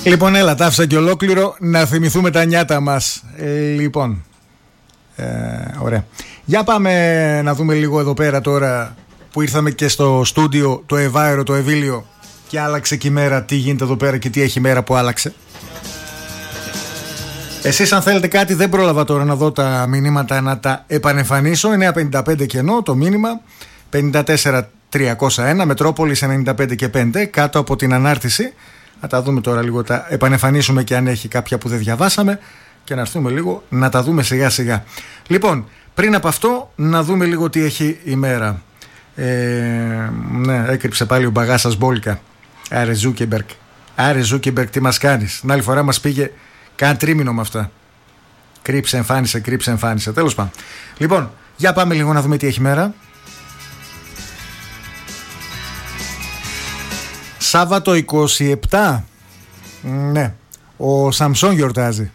Λοιπόν, έλα, τα άφησα και ολόκληρο να θυμηθούμε τα νιάτα μας. Λοιπόν, ωραία. Για πάμε να δούμε λίγο εδώ πέρα τώρα που ήρθαμε και στο στούντιο το Ευάερο, το Ευήλιο, και άλλαξε και η μέρα. Τι γίνεται εδώ πέρα και τι έχει η μέρα που άλλαξε. Εσείς αν θέλετε κάτι, δεν πρόλαβα τώρα να δω τα μηνύματα να τα επανεμφανίσω. 955 κενό το μήνυμα, 54-301 Μετρόπολης 95 και 5 κάτω από την ανάρτηση. Να τα δούμε τώρα λίγο, τα επανεμφανίσουμε και αν έχει κάποια που δεν διαβάσαμε και να έρθουμε λίγο να τα δούμε σιγά σιγά. Λοιπόν, πριν από αυτό να δούμε λίγο τι έχει η μέρα. Ναι, έκρυψε πάλι ο Μπαγάσας Μπόλικα. Άρε Ζούκεμπερκ. Άρε Ζούκεμπερκ, τι μας κάνεις? Την άλλη φορά μας πήγε κάνα τρίμηνο με αυτά. Κρύψε, εμφάνισε, κρύψε, εμφάνισε. Τέλος πάντων. Λοιπόν, για πάμε λίγο να δούμε τι έχει μέρα. Σάββατο 27. Ναι, ο Σαμσόν γιορτάζει.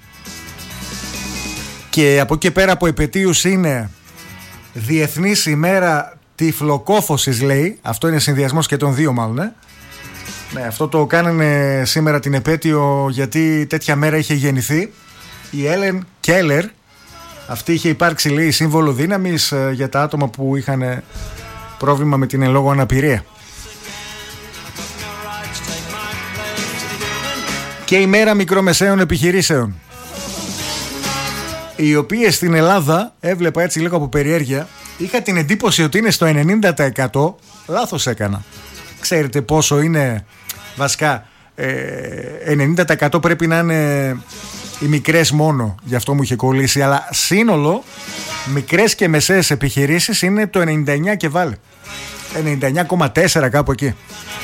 Και από εκεί πέρα από επετείους είναι Διεθνής ημέρα τυφλοκόφωσης, λέει. Αυτό είναι συνδυασμός και των δύο μάλλον, Ναι, αυτό το κάνανε σήμερα την επέτειο γιατί τέτοια μέρα είχε γεννηθεί η Έλεν Κέλλερ. Αυτή είχε υπάρξει, λέει, σύμβολο δύναμης για τα άτομα που είχαν πρόβλημα με την εν λόγω αναπηρία. Και η μέρα μικρομεσαίων επιχειρήσεων, οι οποίες στην Ελλάδα, έβλεπα έτσι λίγο από περιέργεια, είχα την εντύπωση ότι είναι στο 90%. Λάθος έκανα. Ξέρετε πόσο είναι? Βασικά 90% πρέπει να είναι οι μικρές μόνο, γι' αυτό μου είχε κολλήσει. Αλλά σύνολο μικρές και μεσαίες επιχειρήσεις είναι το 99 και βάλε 99,4 κάπου εκεί.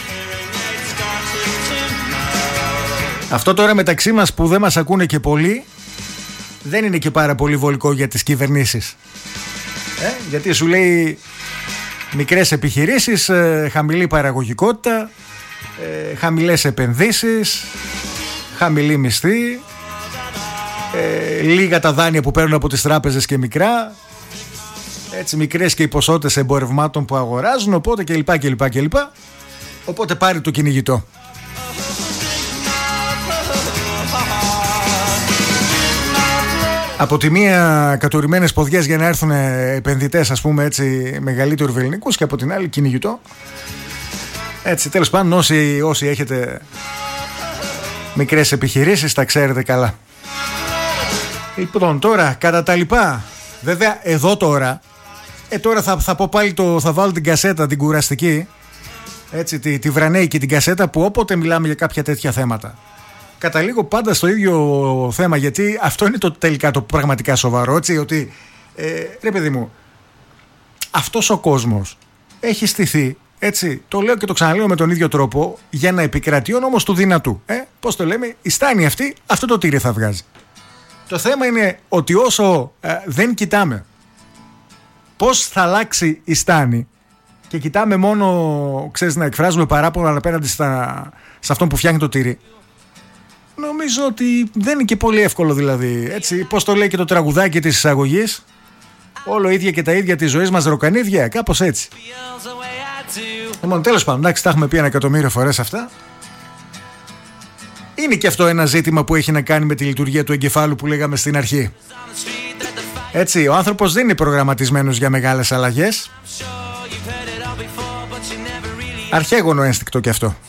Αυτό τώρα μεταξύ μας που δεν μας ακούνε και πολλοί, δεν είναι και πάρα πολύ βολικό για τις κυβερνήσεις. Γιατί σου λέει μικρές επιχειρήσεις, χαμηλή παραγωγικότητα, χαμηλές επενδύσεις, χαμηλή μισθή, λίγα τα δάνεια που παίρνουν από τις τράπεζες και μικρά, έτσι μικρές και οι ποσότητες εμπορευμάτων που αγοράζουν, οπότε κλπ. Οπότε πάρει το κυνηγητό. Από τη μία κατουρημένες ποδιές για να έρθουν επενδυτές, ας πούμε έτσι, μεγαλύτερου βεληνικούς, και από την άλλη κυνηγητό. Έτσι, τέλος πάντων, όσοι έχετε μικρές επιχειρήσεις τα ξέρετε καλά. Λοιπόν, τώρα κατά τα λοιπά, βέβαια εδώ τώρα θα πω πάλι θα βάλω την κασέτα, την κουραστική, έτσι, τη βρανέικη την κασέτα, που όποτε μιλάμε για κάποια τέτοια θέματα καταλήγω πάντα στο ίδιο θέμα, γιατί αυτό είναι το τελικά το πραγματικά σοβαρό, έτσι, ότι ρε παιδί μου, αυτός ο κόσμος έχει στηθεί, έτσι, το λέω και το ξαναλέω με τον ίδιο τρόπο, για να επικρατεί ο νόμος του δυνατού. Πώς το λέμε, η στάνη αυτή, αυτό το τύρι θα βγάζει. Το θέμα είναι ότι όσο δεν κοιτάμε πώς θα αλλάξει η στάνη και κοιτάμε μόνο, ξέρεις, να εκφράζουμε παράπονα απέναντι σε αυτόν που φτιάχνει το τύρι, νομίζω ότι δεν είναι και πολύ εύκολο, δηλαδή. Έτσι, πώς το λέει και το τραγουδάκι της εισαγωγής, όλο ίδια και τα ίδια της ζωής μας ροκανίδια, κάπως έτσι. Λοιπόν, τέλος πάντων, εντάξει, τα έχουμε πει 1.000.000 φορές αυτά. Είναι και αυτό ένα ζήτημα που έχει να κάνει με τη λειτουργία του εγκεφάλου που λέγαμε στην αρχή. Έτσι, ο άνθρωπος δεν είναι προγραμματισμένος για μεγάλες αλλαγές. Αρχαίγωνο ένστικτο κι αυτό.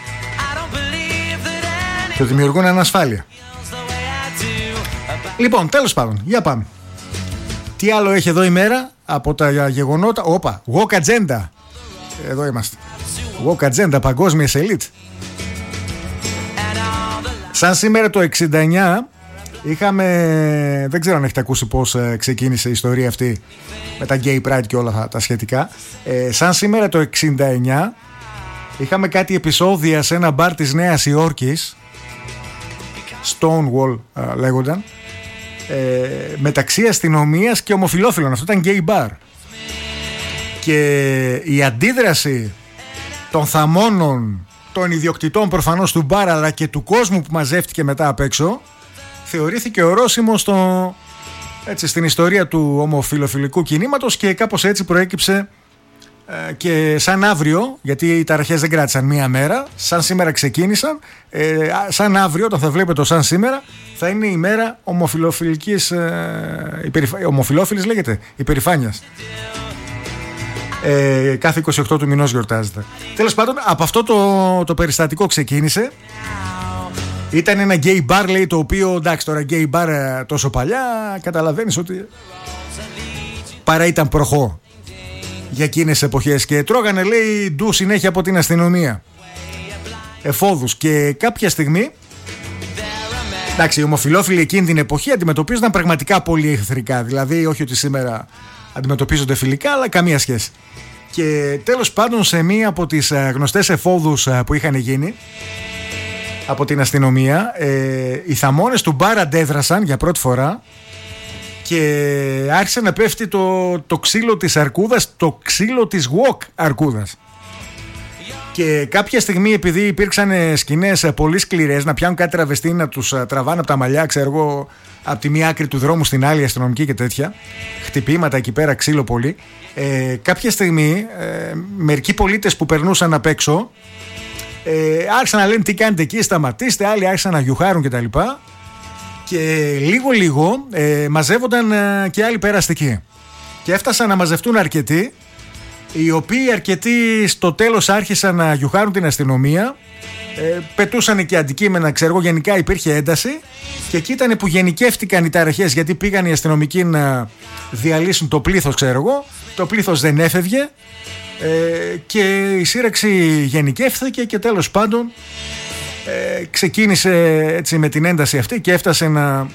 Και δημιουργούν ανασφάλεια. Λοιπόν, τέλος πάντων, για πάμε. Τι άλλο έχει εδώ η μέρα από τα γεγονότα? Όπα, Walk Agenda. Εδώ είμαστε. Walk Agenda, παγκόσμια elite. Σαν σήμερα το 69 είχαμε, δεν ξέρω αν έχετε ακούσει πώς ξεκίνησε η ιστορία αυτή με τα Gay Pride και όλα τα σχετικά. Σαν σήμερα το 69 είχαμε κάτι επεισόδια σε ένα μπαρ της Νέας Υόρκης, Stonewall λέγονταν, μεταξύ αστυνομίας και ομοφυλόφιλων. Αυτό ήταν gay bar. Και η αντίδραση των θαμώνων, των ιδιοκτητών προφανώς του μπαρ, αλλά και του κόσμου που μαζεύτηκε μετά απ' έξω, θεωρήθηκε ορόσημο στην ιστορία του ομοφυλοφιλικού κινήματος, και κάπως έτσι προέκυψε και σαν αύριο, γιατί οι ταραχές δεν κράτησαν μία μέρα, σαν σήμερα ξεκίνησαν, σαν αύριο, όταν θα βλέπετε το σαν σήμερα, θα είναι η μέρα ομοφιλοφιλικής, ομοφιλόφιλης λέγεται, υπερηφάνειας. Κάθε 28 του μηνός γιορτάζεται. Τέλος πάντων, από αυτό το περιστατικό ξεκίνησε. Ήταν ένα gay bar, λέει, το οποίο, εντάξει, τώρα gay bar τόσο παλιά, καταλαβαίνεις ότι παρά ήταν προχώ για εκείνες τις εποχές, και τρώγανε, λέει, ντου συνέχεια από την αστυνομία, εφόδους, και κάποια στιγμή, εντάξει, οι ομοφυλόφιλοι εκείνη την εποχή αντιμετωπίζονταν πραγματικά πολύ εχθρικά, δηλαδή όχι ότι σήμερα αντιμετωπίζονται φιλικά, αλλά καμία σχέση. Και τέλος πάντων, σε μία από τις γνωστές εφόδους που είχαν γίνει από την αστυνομία, οι θαμώνες του μπαρ αντέδρασαν για πρώτη φορά και άρχισε να πέφτει το ξύλο της αρκούδας, το ξύλο της walk αρκούδας. Και κάποια στιγμή, επειδή υπήρξαν σκηνές πολύ σκληρές, να πιάνουν κάτι τραβεστή, να τους τραβάνε από τα μαλλιά, ξέρω εγώ, από τη μία άκρη του δρόμου στην άλλη, αστυνομική και τέτοια, χτυπήματα εκεί πέρα, ξύλο πολύ, κάποια στιγμή μερικοί πολίτες που περνούσαν απ' έξω άρχισαν να λένε τι κάνετε εκεί, σταματήστε, άλλοι άρχισαν να γιουχάρουν κτλ. Και λίγο μαζεύονταν και άλλοι περαστικοί. Και έφτασαν να μαζευτούν αρκετοί, οι οποίοι αρκετοί στο τέλος άρχισαν να γιουχάρουν την αστυνομία, πετούσαν και αντικείμενα, ξέρω εγώ, γενικά υπήρχε ένταση. Και εκεί ήταν που γενικεύτηκαν οι ταραχές, γιατί πήγαν οι αστυνομικοί να διαλύσουν το πλήθος, ξέρω εγώ. Το πλήθος δεν έφευγε και η σύραξη γενικεύθηκε και τέλος πάντων ξεκίνησε έτσι με την ένταση αυτή και έφτασε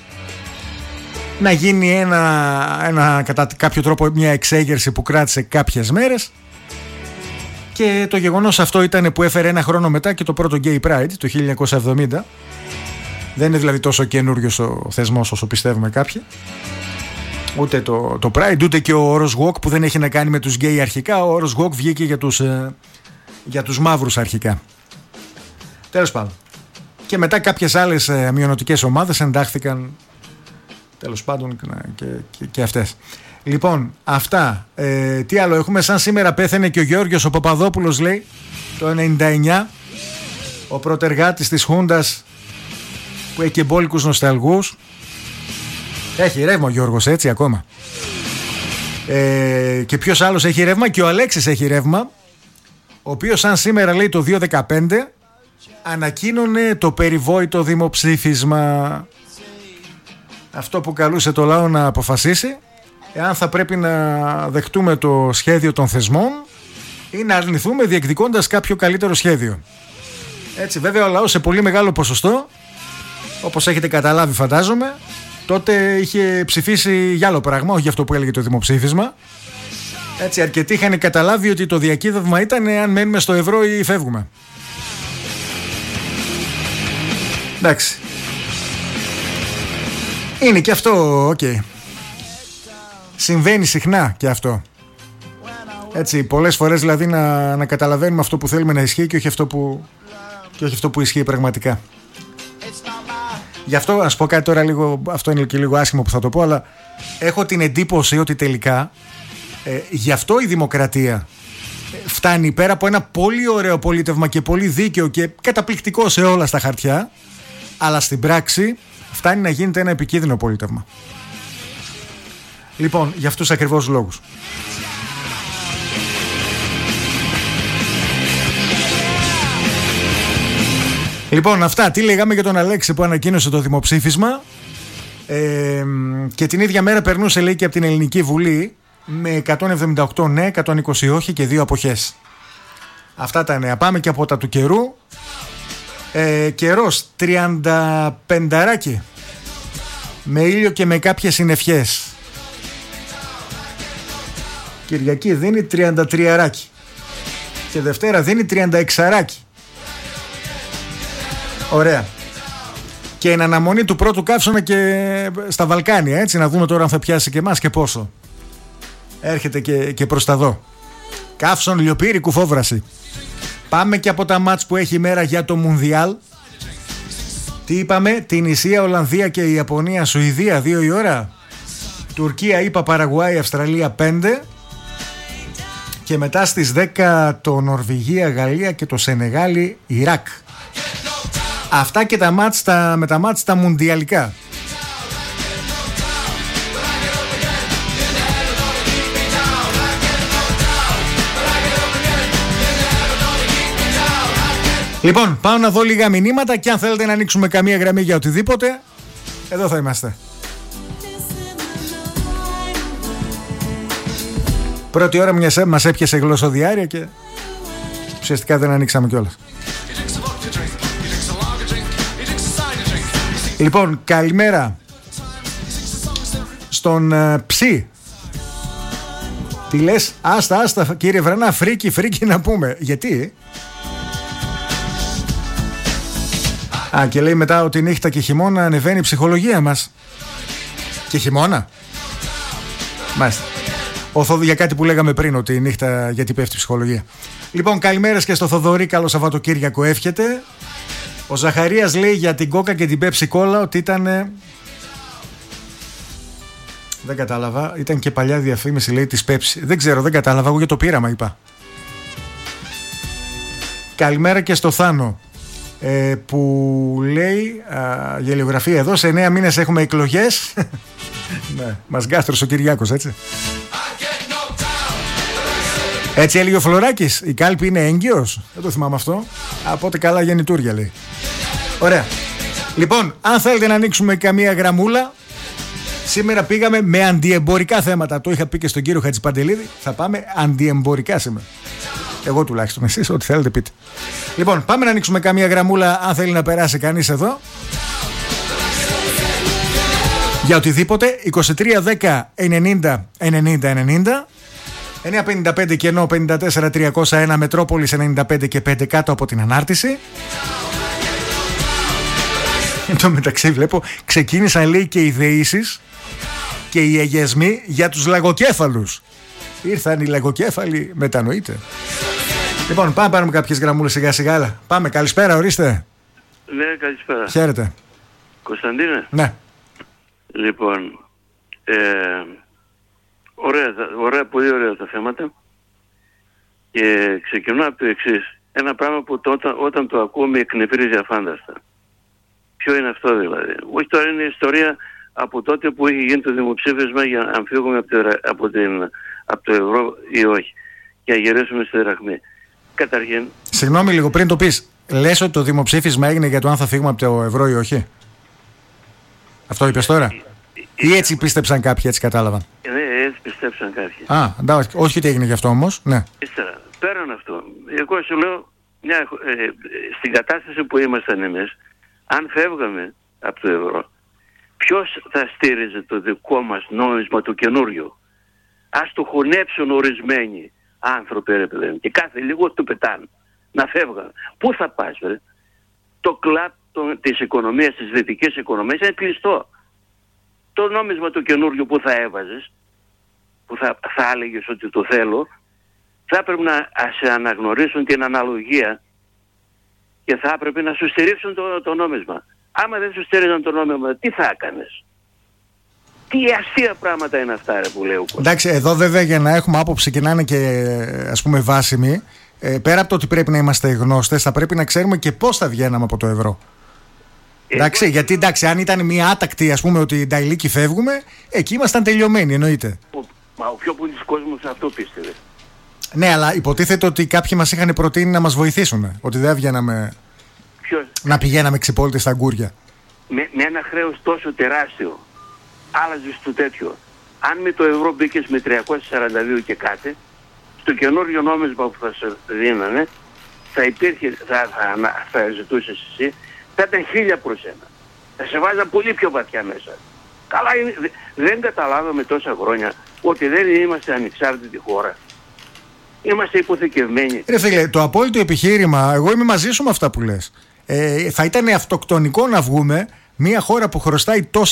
να γίνει κατά κάποιο τρόπο μια εξέγερση που κράτησε κάποιες μέρες. Και το γεγονός αυτό ήταν που έφερε ένα χρόνο μετά και το πρώτο Gay Pride το 1970. Δεν είναι δηλαδή τόσο καινούριος ο θεσμός όσο πιστεύουμε κάποιοι. Ούτε το Pride, ούτε και ο όρος Walk, που δεν έχει να κάνει με τους γκέι αρχικά. Ο όρος Walk βγήκε για τους μαύρους αρχικά. Τέλος πάντων. Και μετά κάποιες άλλες μειονοτικές ομάδες εντάχθηκαν, τέλος πάντων, και αυτές. Λοιπόν, αυτά. Τι άλλο έχουμε? Σαν σήμερα πέθανε και ο Γεώργιος ο Παπαδόπουλος, λέει, το 99, ο πρωτεργάτης της Χούντας, που έχει και μπόλικους νοσταλγούς. Έχει ρεύμα ο Γιώργος, έτσι, ακόμα. Και ποιος άλλος έχει ρεύμα? Και ο Αλέξης έχει ρεύμα, ο οποίος σαν σήμερα, λέει, το 2015 ανακοίνωνε το περιβόητο δημοψήφισμα, αυτό που καλούσε το λαό να αποφασίσει εάν θα πρέπει να δεχτούμε το σχέδιο των θεσμών ή να αρνηθούμε διεκδικώντας κάποιο καλύτερο σχέδιο. Έτσι, βέβαια, ο λαός σε πολύ μεγάλο ποσοστό, όπως έχετε καταλάβει φαντάζομαι, τότε είχε ψηφίσει για άλλο πράγμα, όχι για αυτό που έλεγε το δημοψήφισμα. Έτσι, αρκετοί είχαν καταλάβει ότι το διακύβευμα ήταν αν μένουμε στο ευρώ ή φεύγουμε. Εντάξει. Είναι και αυτό, okay. Συμβαίνει συχνά και αυτό. Έτσι, πολλές φορές δηλαδή να καταλαβαίνουμε αυτό που θέλουμε να ισχύει και όχι αυτό που ισχύει πραγματικά. Γι' αυτό, ας πω κάτι τώρα λίγο, αυτό είναι και λίγο άσχημο που θα το πω, αλλά έχω την εντύπωση ότι τελικά γι' αυτό η δημοκρατία φτάνει πέρα από ένα πολύ ωραίο πολίτευμα και πολύ δίκαιο και καταπληκτικό σε όλα στα χαρτιά, αλλά στην πράξη φτάνει να γίνεται ένα επικίνδυνο πολίτευμα. Λοιπόν, για αυτούς ακριβώς λόγους. Λοιπόν, αυτά. Τι λέγαμε για τον Αλέξη που ανακοίνωσε το δημοψήφισμα και την ίδια μέρα περνούσε, λέει, και από την Ελληνική Βουλή με 178 ναι, 120 όχι και 2 αποχές. Αυτά τα νέα. Πάμε και από τα του καιρού. Καιρός 35 με ήλιο και με κάποιες συννεφιές. Κυριακή δίνει 33 και Δευτέρα δίνει 36. Ωραία. Και εν αναμονή του πρώτου καύσωνα και στα Βαλκάνια, έτσι, να δούμε τώρα αν θα πιάσει και εμάς και πόσο. Έρχεται και προς τα δω. Καύσον, Λιοπύρη, Κουφόβραση. Πάμε και από τα μάτς που έχει η μέρα για το Μουνδιάλ. Τι είπαμε? Την Ισία, Ολλανδία και η Ιαπωνία, Σουηδία 2 η ώρα. Τουρκία, ΗΠΑ, Παραγουάη, Αυστραλία 5. Και μετά στις 10 το Νορβηγία, Γαλλία και το Σενεγάλη, Ιράκ. Αυτά και τα μάτς με τα μάτς τα μουντιαλικά. Λοιπόν, πάω να δω λίγα μηνύματα και αν θέλετε να ανοίξουμε καμία γραμμή για οτιδήποτε, εδώ θα είμαστε. Πρώτη ώρα μας έπιασε γλωσσοδιάρεια και ουσιαστικά δεν ανοίξαμε κιόλας. Λοιπόν, καλημέρα στον Ψι. Τι λες? Άστα κύριε Βρανά, φρίκι να πούμε. Γιατί? Και λέει μετά ότι νύχτα και χειμώνα ανεβαίνει η ψυχολογία μας. Και χειμώνα? Μάλιστα. Για κάτι που λέγαμε πριν, ότι η νύχτα γιατί πέφτει η ψυχολογία. Λοιπόν, καλημέρες και στο Θοδωρή, καλό Σαββατοκύριακο εύχεται. Ο Ζαχαρίας λέει για την Κόκα και την Πέψη Κόλλα ότι ήταν... Δεν κατάλαβα, ήταν και παλιά διαφήμιση λέει της Πέψη. Δεν ξέρω, δεν κατάλαβα, εγώ για το πείραμα είπα. Καλημέρα και στο Θάνο. Που λέει γελιογραφία εδώ, σε 9 μήνες έχουμε εκλογές. Ναι, μας γκάστρωσε ο Κυριάκος, έτσι. Έτσι έλεγε ο Φλωράκης, η κάλπη είναι έγκυος. Δεν το θυμάμαι αυτό. Από ό,τι καλά γεννητούρια λέει. Ωραία. Λοιπόν, αν θέλετε να ανοίξουμε καμία γραμμούλα, σήμερα πήγαμε με αντιεμπορικά θέματα. Το είχα πει και στον κύριο Χατζηπαντελίδη. Θα πάμε αντιεμπορικά σήμερα. Εγώ τουλάχιστον, εσείς ό,τι θέλετε πείτε. Λοιπόν, πάμε να ανοίξουμε καμία γραμμούλα αν θέλει να περάσει κανείς εδώ. Για οτιδήποτε, 2310 90 90 90. 955 κενό 54 301, Μετρόπολης 95 και 5 κάτω από την ανάρτηση. Εν τω μεταξύ βλέπω ξεκίνησαν λέει και οι δεήσεις και οι αγιασμοί για τους λαγοκέφαλους. Ήρθαν οι λαγοκέφαλοι, μετανοείτε. Λοιπόν, πάμε να πάρουμε κάποιες γραμμούλες σιγά σιγά. Πάμε, καλησπέρα, ορίστε. Ναι, καλησπέρα. Χαίρετε. Κωνσταντίνε. Ναι. Λοιπόν, ωραία, πολύ ωραία τα θέματα. Και ξεκινώ από το εξής. Ένα πράγμα που όταν το ακούω με εκνευρίζει αφάνταστα. Ποιο είναι αυτό δηλαδή? Όχι, τώρα είναι η ιστορία από τότε που είχε γίνει το δημοψήφισμα για αν φύγουμε από το ευρώ ή όχι. Και να γυρίσουμε στη δραχμή. Καταρχήν... Συγγνώμη λίγο, πριν το πεις, λες ότι το δημοψήφισμα έγινε για το αν θα φύγουμε από το ευρώ ή όχι? Αυτό είπες τώρα? Ή έτσι πίστεψαν κάποιοι, έτσι κατάλαβαν? Ναι, έτσι πιστέψαν κάποιοι. Εντάξει, όχι ότι έγινε γι' αυτό όμως, ναι. Ύστερα, πέραν αυτό, εγώ σου λέω, στην κατάσταση που ήμασταν εμείς, αν φεύγαμε από το ευρώ, ποιος θα στήριζε το δικό μας νόμισμα το καινούριο? Ας το χωνέψουν ορισμένοι άνθρωποι, ρε παιδί, και κάθε λίγο του πετάνε να φεύγαν. Πού θα πας, ρε? Το κλαπ της οικονομίας, της δυτικής οικονομίας είναι κλειστό. Το νόμισμα το καινούριο που θα έβαζες, που θα έλεγες ότι το θέλω, θα έπρεπε να σε αναγνωρίσουν την αναλογία και θα έπρεπε να σου στηρίξουν το νόμισμα. Άμα δεν σου στήριζαν το νόμισμα, τι θα έκανες? Τι αστεία πράγματα είναι αυτά, ρε, που λέω. Εντάξει, εδώ βέβαια για να έχουμε άποψη και να είναι και ας πούμε βάσιμη, πέρα από το ότι πρέπει να είμαστε γνώστες, θα πρέπει να ξέρουμε και πώς θα βγαίναμε από το ευρώ. Εντάξει, γιατί εντάξει, αν ήταν μια άτακτη, ας πούμε, ότι νταϊλίκη φεύγουμε, εκεί ήμασταν τελειωμένοι, εννοείται. Μα ο πιο πολλής κόσμος αυτό πίστευε. Ναι, αλλά υποτίθεται ότι κάποιοι μας είχαν προτείνει να μας βοηθήσουν. Ότι δεν βγαίναμε. Να πηγαίναμε ξυπόλυτοι στα γκούρια. Με ένα χρέος τόσο τεράστιο, άλλαζες το τέτοιο. Αν με το ευρώ μπήκες με 342 και στο καινούριο νόμισμα που θα σε δίνανε, θα υπήρχε, θα ζητούσες εσύ, θα ήταν 1000%. Θα σε βάζαν πολύ πιο βαθιά μέσα. Καλά, δεν καταλάβαμε τόσα χρόνια ότι δεν είμαστε ανεξάρτητη χώρα. Είμαστε υποθηκευμένοι. Ρε φίλε, το απόλυτο επιχείρημα, εγώ είμαι μαζί σου με αυτά που λες. Θα ήταν αυτοκτονικό να βγούμε μια χώρα που χρωστάει τόσα